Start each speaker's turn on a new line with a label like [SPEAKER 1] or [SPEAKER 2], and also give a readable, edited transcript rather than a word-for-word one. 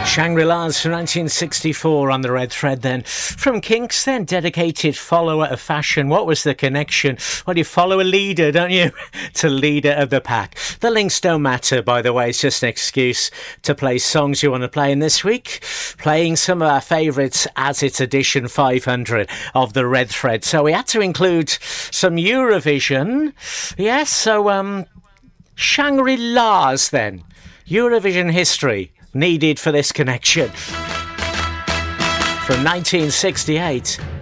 [SPEAKER 1] Shangri-La's from 1964 on the red thread then. From Kinks then, dedicated follower of fashion. What was the connection? Well, you follow a leader, don't you? To leader of the pack. The links don't matter, by the way. It's just an excuse to play songs you want to play. And this week, playing some of our favourites as it's edition 500 of the red thread. So we had to include some Eurovision. Yes, so Shangri-La's then. Eurovision history needed for this connection. From 1968.